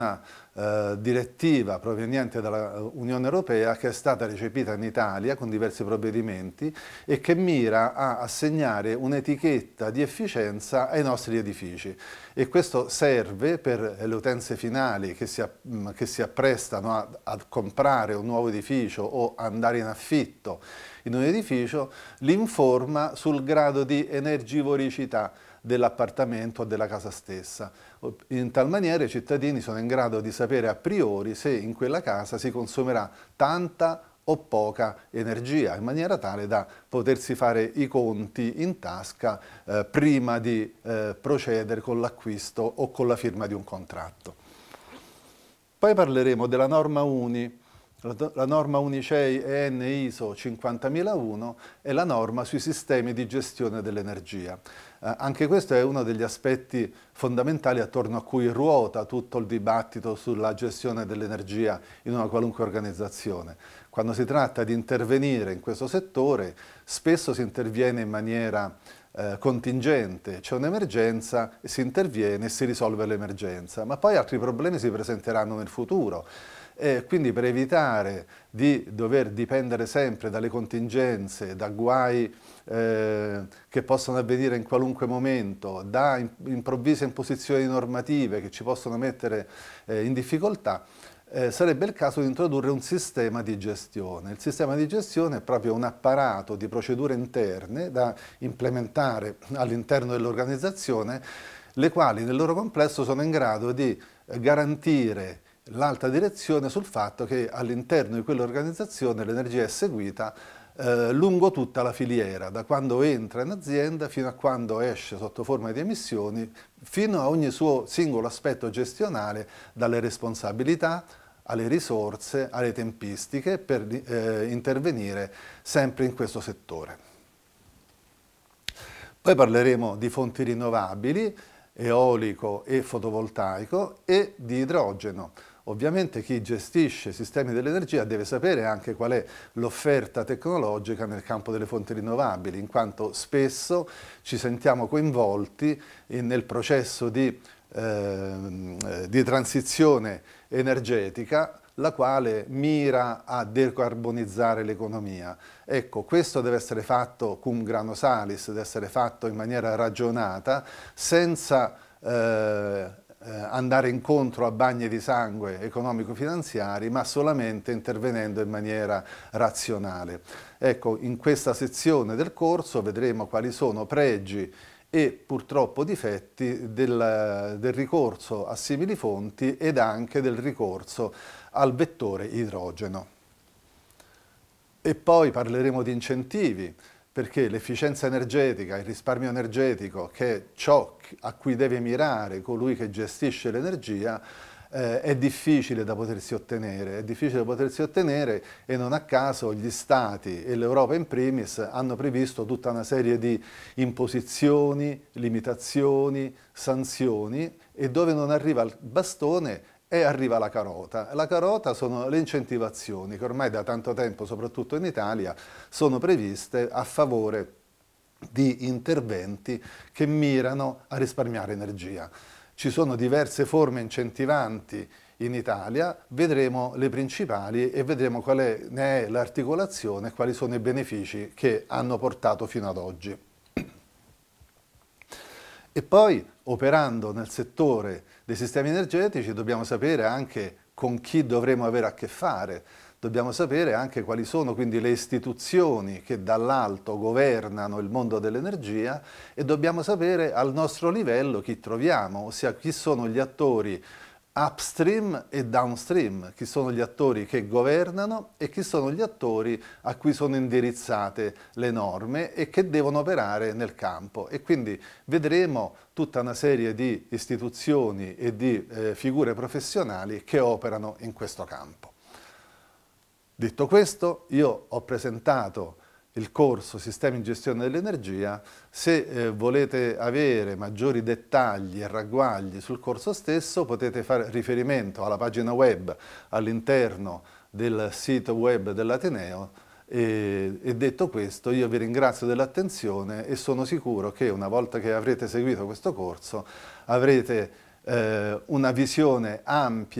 direttiva proveniente dall'Unione Europea che è stata recepita in Italia con diversi provvedimenti e che mira a assegnare un'etichetta di efficienza ai nostri edifici, e questo serve per le utenze finali che si apprestano a comprare un nuovo edificio o andare in affitto in un edificio, li informa sul grado di energivoricità dell'appartamento o della casa stessa. In tal maniera i cittadini sono in grado di sapere a priori se in quella casa si consumerà tanta o poca energia, in maniera tale da potersi fare i conti in tasca prima di procedere con l'acquisto o con la firma di un contratto. Poi parleremo della norma UNI. La norma UNICEI EN ISO 50001 è la norma sui sistemi di gestione dell'energia. Anche questo è uno degli aspetti fondamentali attorno a cui ruota tutto il dibattito sulla gestione dell'energia in una qualunque organizzazione. Quando si tratta di intervenire in questo settore, spesso si interviene in maniera contingente, c'è un'emergenza, si interviene e si risolve l'emergenza, ma poi altri problemi si presenteranno nel futuro. Quindi per evitare di dover dipendere sempre dalle contingenze, da guai che possono avvenire in qualunque momento, da improvvise imposizioni normative che ci possono mettere in difficoltà, sarebbe il caso di introdurre un sistema di gestione. Il sistema di gestione è proprio un apparato di procedure interne da implementare all'interno dell'organizzazione, le quali nel loro complesso sono in grado di garantire l'alta direzione sul fatto che all'interno di quell'organizzazione l'energia è seguita lungo tutta la filiera, da quando entra in azienda fino a quando esce sotto forma di emissioni, fino a ogni suo singolo aspetto gestionale, dalle responsabilità alle risorse, alle tempistiche, per intervenire sempre in questo settore. Poi parleremo di fonti rinnovabili, eolico e fotovoltaico, e di idrogeno. Ovviamente chi gestisce i sistemi dell'energia deve sapere anche qual è l'offerta tecnologica nel campo delle fonti rinnovabili, in quanto spesso ci sentiamo coinvolti nel processo di transizione energetica, la quale mira a decarbonizzare l'economia. Ecco, questo deve essere fatto cum grano salis, deve essere fatto in maniera ragionata, senza andare incontro a bagni di sangue economico-finanziari, ma solamente intervenendo in maniera razionale. Ecco, in questa sezione del corso vedremo quali sono pregi e purtroppo difetti del ricorso a simili fonti ed anche del ricorso al vettore idrogeno. E poi parleremo di incentivi, perché l'efficienza energetica, il risparmio energetico, che è ciò a cui deve mirare colui che gestisce l'energia, è difficile da potersi ottenere, e non a caso gli Stati e l'Europa in primis hanno previsto tutta una serie di imposizioni, limitazioni, sanzioni, e dove non arriva il bastone arriva la carota. La carota sono le incentivazioni che ormai da tanto tempo, soprattutto in Italia, sono previste a favore di interventi che mirano a risparmiare energia. Ci sono diverse forme incentivanti in Italia, vedremo le principali e vedremo quale ne è l'articolazione e quali sono i benefici che hanno portato fino ad oggi. E poi, operando nel settore dei sistemi energetici, dobbiamo sapere anche con chi dovremo avere a che fare, dobbiamo sapere anche quali sono quindi le istituzioni che dall'alto governano il mondo dell'energia, e dobbiamo sapere al nostro livello chi troviamo, ossia chi sono gli attori upstream e downstream, chi sono gli attori che governano e chi sono gli attori a cui sono indirizzate le norme e che devono operare nel campo. E quindi vedremo tutta una serie di istituzioni e di figure professionali che operano in questo campo. Detto questo, io ho presentato il corso Sistemi in gestione dell'energia. Se volete avere maggiori dettagli e ragguagli sul corso stesso, potete fare riferimento alla pagina web all'interno del sito web dell'Ateneo. E detto questo, io vi ringrazio dell'attenzione e sono sicuro che una volta che avrete seguito questo corso avrete una visione ampia